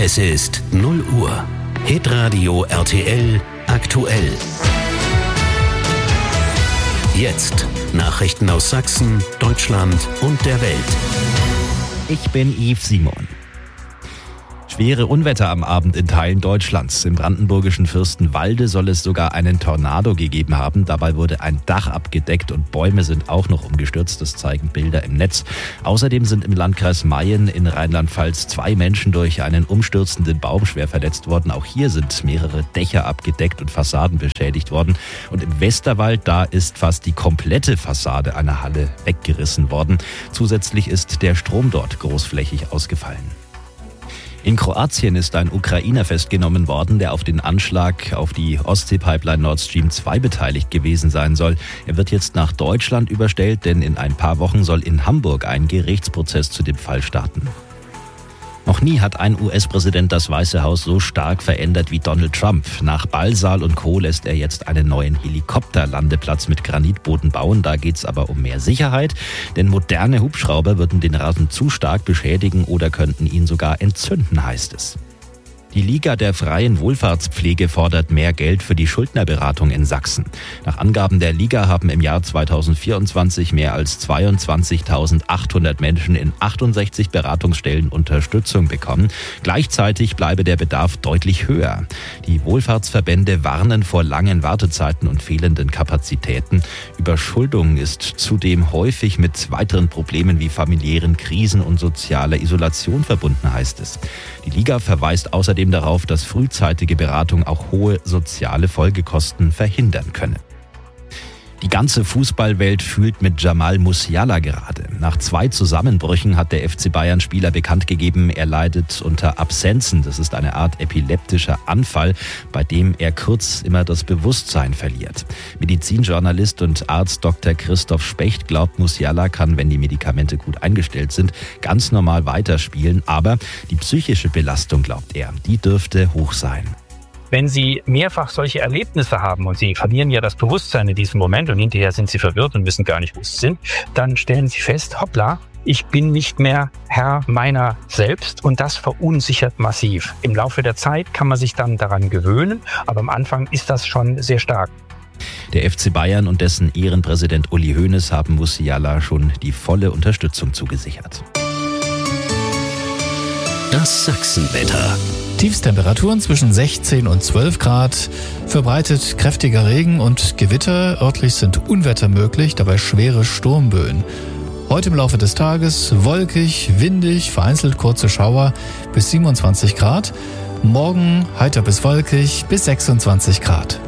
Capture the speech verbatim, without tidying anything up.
Es ist null Uhr. Hitradio R T L aktuell. Jetzt Nachrichten aus Sachsen, Deutschland und der Welt. Ich bin Yves Simon. Schwere Unwetter am Abend in Teilen Deutschlands. Im brandenburgischen Fürstenwalde soll es sogar einen Tornado gegeben haben. Dabei wurde ein Dach abgedeckt und Bäume sind auch noch umgestürzt. Das zeigen Bilder im Netz. Außerdem sind im Landkreis Mayen in Rheinland-Pfalz zwei Menschen durch einen umstürzenden Baum schwer verletzt worden. Auch hier sind mehrere Dächer abgedeckt und Fassaden beschädigt worden. Und im Westerwald, da ist fast die komplette Fassade einer Halle weggerissen worden. Zusätzlich ist der Strom dort großflächig ausgefallen. In Kroatien ist ein Ukrainer festgenommen worden, der auf den Anschlag auf die Ostsee-Pipeline Nord Stream zwei beteiligt gewesen sein soll. Er wird jetzt nach Deutschland überstellt, denn in ein paar Wochen soll in Hamburg ein Gerichtsprozess zu dem Fall starten. Noch nie hat ein U S-Präsident das Weiße Haus so stark verändert wie Donald Trump. Nach Ballsaal und Co. lässt er jetzt einen neuen Helikopterlandeplatz mit Granitboden bauen. Da geht's aber um mehr Sicherheit, denn moderne Hubschrauber würden den Rasen zu stark beschädigen oder könnten ihn sogar entzünden, heißt es. Die Liga der freien Wohlfahrtspflege fordert mehr Geld für die Schuldnerberatung in Sachsen. Nach Angaben der Liga haben im Jahr zweitausendvierundzwanzig mehr als zweiundzwanzigtausendachthundert Menschen in achtundsechzig Beratungsstellen Unterstützung bekommen. Gleichzeitig bleibe der Bedarf deutlich höher. Die Wohlfahrtsverbände warnen vor langen Wartezeiten und fehlenden Kapazitäten. Überschuldung ist zudem häufig mit weiteren Problemen wie familiären Krisen und sozialer Isolation verbunden, heißt es. Die Liga verweist außerdem darauf, dass frühzeitige Beratung auch hohe soziale Folgekosten verhindern könne. Die ganze Fußballwelt fühlt mit Jamal Musiala gerade. Nach zwei Zusammenbrüchen hat der F C Bayern-Spieler bekannt gegeben, er leidet unter Absenzen. Das ist eine Art epileptischer Anfall, bei dem er kurz immer das Bewusstsein verliert. Medizinjournalist und Arzt Doktor Christoph Specht glaubt, Musiala kann, wenn die Medikamente gut eingestellt sind, ganz normal weiterspielen. Aber die psychische Belastung, glaubt er, die dürfte hoch sein. Wenn Sie mehrfach solche Erlebnisse haben und Sie verlieren ja das Bewusstsein in diesem Moment und hinterher sind Sie verwirrt und wissen gar nicht, wo Sie sind, dann stellen Sie fest, hoppla, ich bin nicht mehr Herr meiner selbst und das verunsichert massiv. Im Laufe der Zeit kann man sich dann daran gewöhnen, aber am Anfang ist das schon sehr stark. Der F C Bayern und dessen Ehrenpräsident Uli Hoeneß haben Musiala schon die volle Unterstützung zugesichert. Das Sachsenwetter. Tiefstemperaturen zwischen sechzehn und zwölf Grad, verbreitet kräftiger Regen und Gewitter, örtlich sind Unwetter möglich, dabei schwere Sturmböen. Heute im Laufe des Tages wolkig, windig, vereinzelt kurze Schauer bis siebenundzwanzig Grad, morgen heiter bis wolkig bis sechsundzwanzig Grad.